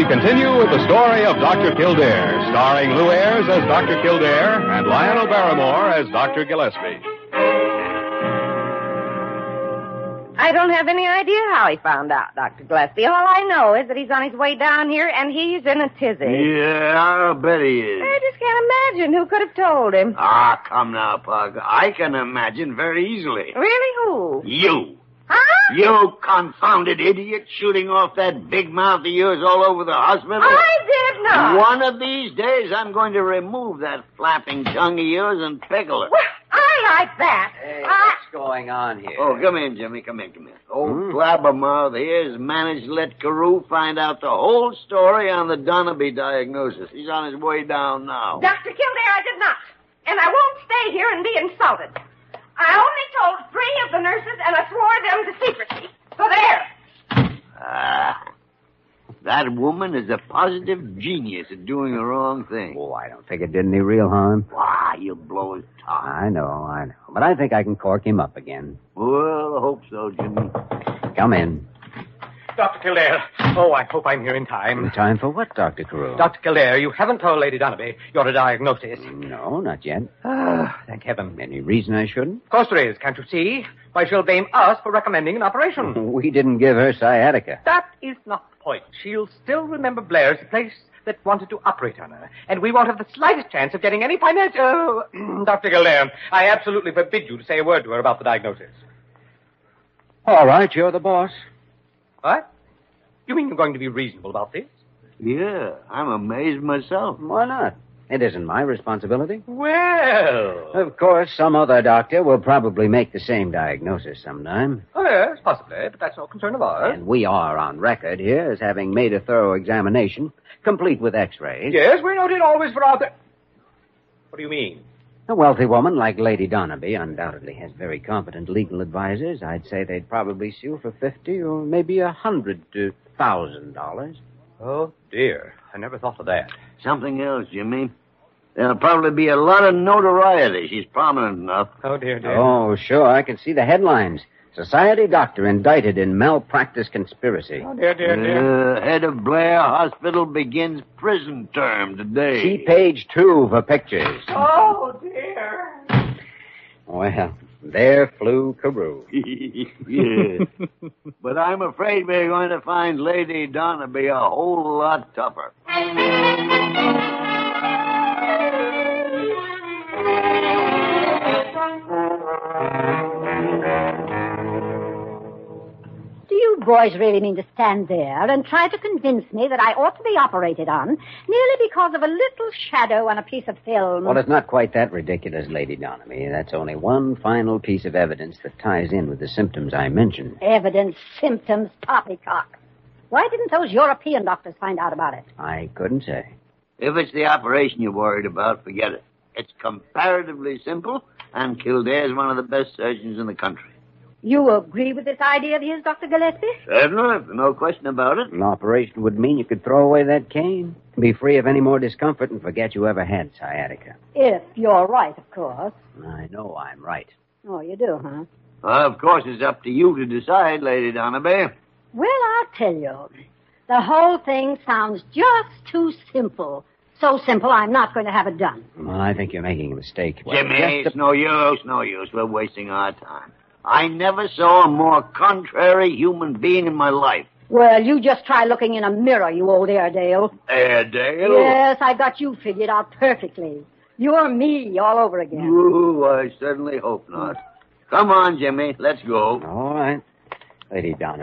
continue with the story of Dr. Kildare, starring Lou Ayres as Dr. Kildare and Lionel Barrymore as Dr. Gillespie. I don't have any idea how he found out, Dr. Gillespie. All I know is that he's on his way down here, and he's in a tizzy. Yeah, I'll bet he is. I just can't imagine who could have told him. Ah, come now, Pug. I can imagine very easily. Really, who? You. Huh? You confounded idiot shooting off that big mouth of yours all over the hospital. I did not. One of these days, I'm going to remove that flapping tongue of yours and pickle it. Well, I like that. Hey, what's going on here? Oh, come in, Jimmy. Come in. Old Blabbermouth here has managed to let Carew find out the whole story on the Donaby diagnosis. He's on his way down now. Dr. Kildare, I did not. And I won't stay here and be insulted. I only told 3 of the nurses, and I swore them to secrecy. So there. That woman is a positive genius at doing the wrong thing. Oh, I don't think it did any real harm. Why, you blow his top. I know. But I think I can cork him up again. Well, I hope so, Jimmy. Come in. Dr. Kildare. Oh, I hope I'm here in time. In time for what, Dr. Carew? Dr. Kildare, you haven't told Lady Donaby your diagnosis. No, not yet. Thank heaven. Any reason I shouldn't? Of course there is, can't you see? Why, she'll blame us for recommending an operation. We didn't give her sciatica. That is not the point. She'll still remember Blair as the place that wanted to operate on her. And we won't have the slightest chance of getting any financial... Dr. Kildare, I absolutely forbid you to say a word to her about the diagnosis. All right, you're the boss. What? You mean you're going to be reasonable about this? Yeah, I'm amazed myself. Why not? It isn't my responsibility. Well... Of course, some other doctor will probably make the same diagnosis sometime. Oh, yes, possibly, but that's no concern of ours. And we are on record here as having made a thorough examination, complete with x-rays. Yes, we're noted always for our... What do you mean? A wealthy woman like Lady Donaby undoubtedly has very competent legal advisors. I'd say they'd probably sue for $50 or maybe $100,000. Oh, dear. I never thought of that. Something else, Jimmy. There'll probably be a lot of notoriety. She's prominent enough. Oh, dear. Oh, sure. I can see the headlines. Society doctor indicted in malpractice conspiracy. Oh, dear. Head of Blair Hospital begins prison term today. See page 2 for pictures. Oh, dear. Well, there flew Carew. Yeah. But I'm afraid we're going to find Lady Donaby a whole lot tougher. You boys really mean to stand there and try to convince me that I ought to be operated on merely because of a little shadow on a piece of film? Well, it's not quite that ridiculous, Lady Donaby. That's only one final piece of evidence that ties in with the symptoms I mentioned. Evidence, symptoms, poppycock. Why didn't those European doctors find out about it? I couldn't say. If it's the operation you're worried about, forget it. It's comparatively simple, and Kildare's one of the best surgeons in the country. You agree with this idea of his, Dr. Gillespie? Certainly, no question about it. An operation would mean you could throw away that cane, be free of any more discomfort, and forget you ever had sciatica. If you're right, of course. I know I'm right. Oh, you do, huh? Well, of course, it's up to you to decide, Lady Donaby. Well, I'll tell you. The whole thing sounds just too simple. So simple, I'm not going to have it done. Well, I think you're making a mistake. Jimmy, it's no use. We're wasting our time. I never saw a more contrary human being in my life. Well, you just try looking in a mirror, you old Airedale. Airedale? Yes, I got you figured out perfectly. You're me all over again. Ooh, I certainly hope not. Come on, Jimmy. Let's go. All right. Lady Donaby.